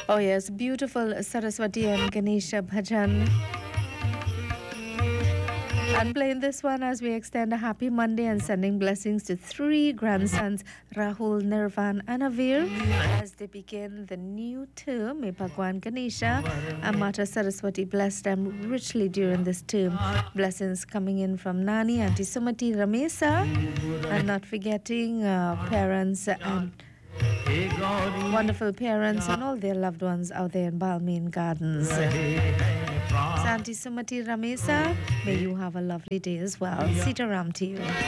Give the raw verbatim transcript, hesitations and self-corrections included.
Oh yes, beautiful Saraswati and Ganesha bhajan. And playing this one as we extend a happy Monday and sending blessings to three grandsons, Rahul, Nirvan, and Avir, as they begin the new term. May Bhagwan Ganesha and Mata Saraswati bless them richly during this term. Blessings coming in from Nani, Auntie Sumati, Ramesa, and not forgetting uh, parents and wonderful parents and all their loved ones out there in Balmain Gardens. Santi Sumati Ramesa, may you have a lovely day as well. Sitaram to you.